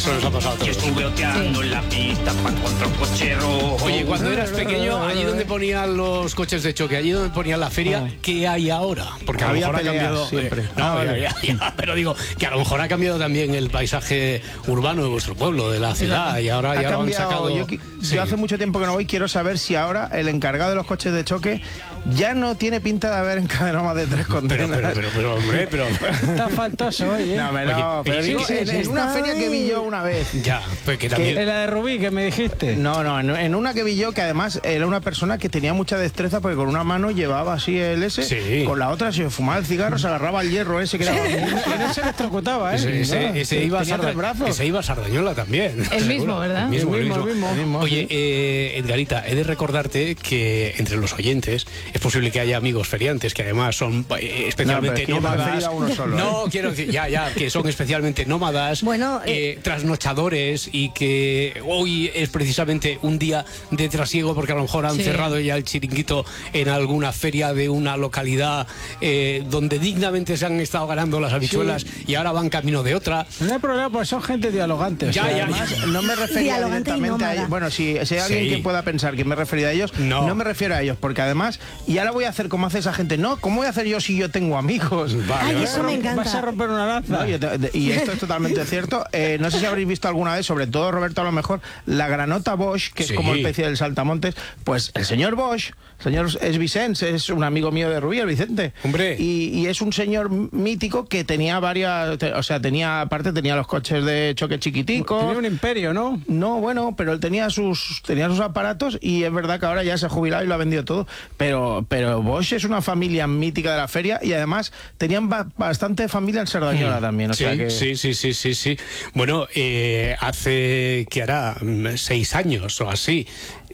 Eso nos ha pasado a todos. Yo estuve oteando en la pista para encontrar un cochero. Oye, cuando eras pequeño, allí donde ponían los coches de choque, allí donde ponían la feria, ¿qué hay ahora? Porque a lo mejor ha cambiado siempre. pero digo que a lo mejor ha cambiado también el paisaje urbano de vuestro pueblo, de la ciudad, y ahora ya lo han sacado. Yo hace mucho tiempo que no voy, quiero saber si ahora el encargado de los coches de choque ya no tiene pinta de haber encadenado más de 3 contenedores. Pero, hombre, Está faltoso hoy, ¿eh? Pero digo, en una feria que vi yo una vez. Ya, pues que también. En la de Rubí, que me dijiste. No, en una que vi yo, que además era una persona que tenía mucha destreza, porque con una mano llevaba así el S, con la otra se fumaba el cigarro, se agarraba el hierro ese que era... Se electrocutaba, ¿eh? Ese iba a Sardañola también. El mismo, ¿verdad? El mismo. Oye, sí. Edgarita, he de recordarte que entre los oyentes es posible que haya amigos feriantes que además son especialmente nómadas. No, quiero decir, que son especialmente nómadas, trasnochadores, y que hoy es precisamente un día de trasiego porque a lo mejor han cerrado ya el chiringuito en alguna feria de una localidad donde dignamente se han estado ganando las habichuelas y ahora van camino de otra. No hay problema, pues son gente dialogante. Además, no me refería directamente a ellos. Bueno, si hay alguien que pueda pensar que me he referido a ellos, no me refiero a ellos, porque además, y ahora voy a hacer como hace esa gente. No, ¿cómo voy a hacer yo si yo tengo amigos? Eso me encanta. Vas a romper una lanza. Y esto es totalmente cierto. No sé si habréis visto alguna vez, sobre todo Roberto a lo mejor, la granota Bosch, que es como una especie del saltamontes. Pues el señor Bosch, es Vicente, es un amigo mío de Rubí, el Vicente. Hombre. Y es un señor mítico que tenía tenía los coches de choque chiquiticos. Tenía un imperio, ¿no? No, bueno, pero él tenía sus aparatos, y es verdad que ahora ya se ha jubilado y lo ha vendido todo. Pero Bosch es una familia mítica de la feria, y además tenían bastante familia en Sardañola también. Sí. Bueno, hace, ¿qué hará? 6 años o así.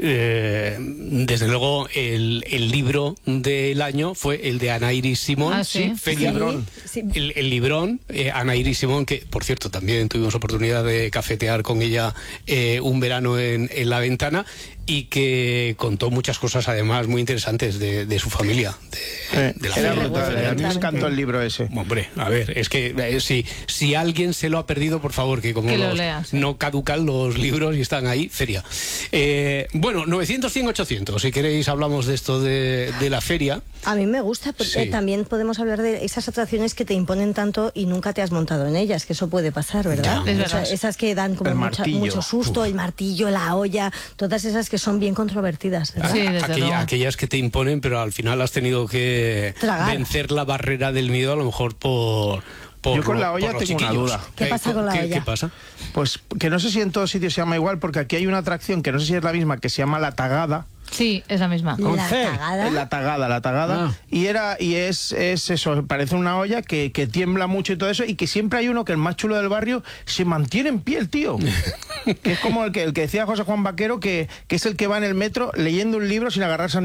Desde luego el libro del año fue el de Ana Iris Simón, Feria Librón. El librón, Ana Iris Simón, que por cierto también tuvimos oportunidad de cafetear con ella un verano en La Ventana, y que contó muchas cosas además muy interesantes de su familia, de la era brutal, a mí me encantó el libro ese. Hombre, a ver, es que si alguien se lo ha perdido, por favor, que como no caducan los libros y están ahí, feria. Bueno, 900, 100, 800, si queréis hablamos de esto de la feria. A mí me gusta, porque también podemos hablar de esas atracciones que te imponen tanto y nunca te has montado en ellas, que eso puede pasar, ¿verdad? Esas que dan como mucho susto, el martillo, la olla, todas esas que son bien controvertidas, ¿verdad? Sí, aquellas que te imponen, pero al final has tenido que vencer la barrera del miedo, a lo mejor por yo con la olla tengo una duda. ¿Qué pasa con la olla? ¿Qué pasa? Pues que no sé si en todos sitios se llama igual, porque aquí hay una atracción que no sé si es la misma, que se llama la tagada. Sí, es la misma. La tagada. Y es eso, parece una olla que tiembla mucho y todo eso, y que siempre hay uno que el más chulo del barrio se mantiene en pie, el tío. Que es como el que decía José Juan Vaquero, que es el que va en el metro leyendo un libro sin agarrarse a